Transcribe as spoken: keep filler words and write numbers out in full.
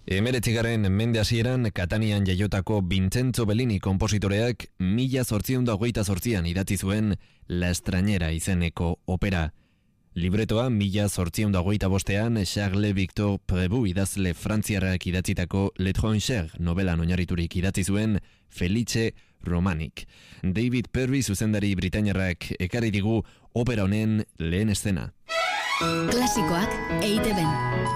Hemeretzigaren mende hasieran Katanian jaiotako Vincenzo Bellini konpositoreak mila zortziehun eta hogeita zortzian idatzi zuen La Extrañera izeneko opera. Libretoa mila zortziehun eta hogeita bostean Charles Victor Prévost idazle frantziarrak idatzitako L'Étranger novelan oinarriturik idatzi zuen Felice Romanik. David Purvis zuzendari britainiarrak ekarri digu opera honen lehen eszena. Klasikoak E I Te Ben.